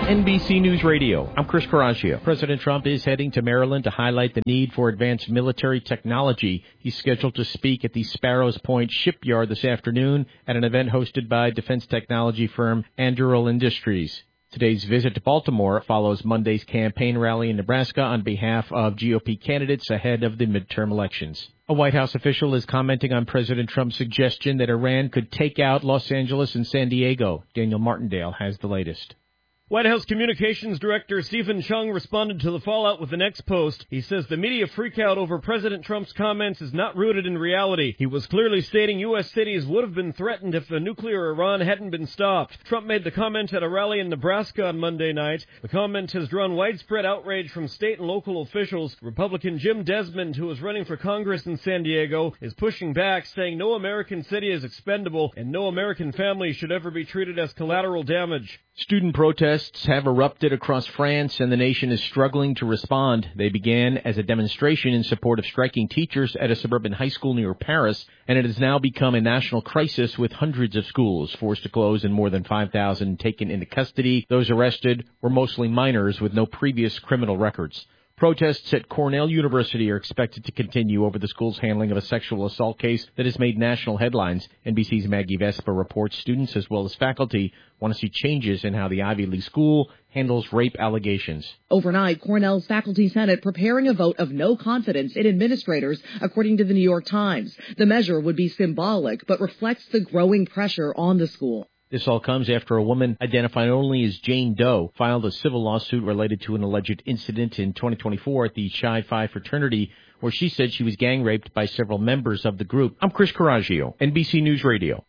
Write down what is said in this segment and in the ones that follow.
NBC News Radio. I'm Chris Coraggio. President Trump is heading to Maryland to highlight the need for advanced military technology. He's scheduled to speak at the Sparrows Point Shipyard this afternoon at an event hosted by defense technology firm Anduril Industries. Today's visit to Baltimore follows Monday's campaign rally in Nebraska on behalf of GOP candidates ahead of the midterm elections. A White House official is commenting on President Trump's suggestion that Iran could take out Los Angeles and San Diego. Daniel Martindale has the latest. White House Communications Director Stephen Chung responded to the fallout with the next post. He says the media freakout over President Trump's comments is not rooted in reality. He was clearly stating U.S. cities would have been threatened if the nuclear Iran hadn't been stopped. Trump made the comment at a rally in Nebraska on Monday night. The comment has drawn widespread outrage from state and local officials. Republican Jim Desmond, who is running for Congress in San Diego, is pushing back, saying no American city is expendable and no American family should ever be treated as collateral damage. Student protests have erupted across France, and the nation is struggling to respond. They began as a demonstration in support of striking teachers at a suburban high school near Paris, and it has now become a national crisis with hundreds of schools forced to close and more than 5,000 taken into custody. Those arrested were mostly minors with no previous criminal records. Protests at Cornell University are expected to continue over the school's handling of a sexual assault case that has made national headlines. NBC's Maggie Vespa reports students as well as faculty want to see changes in how the Ivy League school handles rape allegations. Overnight, Cornell's Faculty Senate preparing a vote of no confidence in administrators, according to the New York Times. The measure would be symbolic, but reflects the growing pressure on the school. This all comes after a woman identified only as Jane Doe filed a civil lawsuit related to an alleged incident in 2024 at the Chi Phi fraternity where she said she was gang raped by several members of the group. I'm Chris Coraggio, NBC News Radio.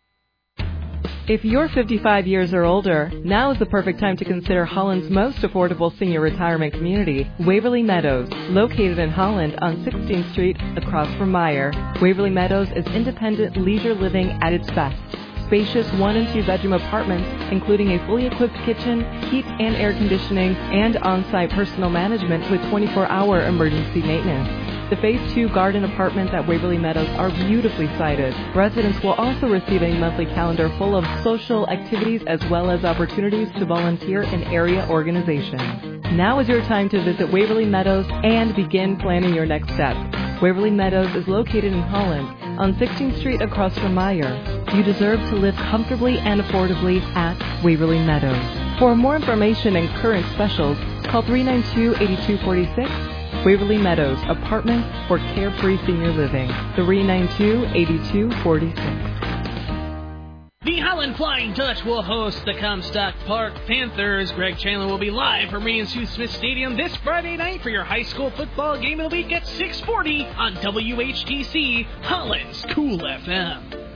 If you're 55 years or older, now is the perfect time to consider Holland's most affordable senior retirement community, Waverly Meadows, located in Holland on 16th Street across from Meyer. Waverly Meadows is independent leisure living at its best. Spacious 1- and 2-bedroom apartments, including a fully equipped kitchen, heat and air conditioning, and on-site personal management with 24-hour emergency maintenance. The Phase 2 garden apartments at Waverly Meadows are beautifully sited. Residents will also receive a monthly calendar full of social activities as well as opportunities to volunteer in area organizations. Now is your time to visit Waverly Meadows and begin planning your next step. Waverly Meadows is located in Holland on 16th Street across from Meyer. You deserve to live comfortably and affordably at Waverly Meadows. For more information and current specials, call 392-8246. Waverly Meadows, apartments for carefree senior living. 392-8246. The Holland Flying Dutch will host the Comstock Park Panthers. Greg Chandler will be live from Ian Sue Smith Stadium this Friday night for your high school football game of the week at 6:40 on WHTC, Holland's Cool FM.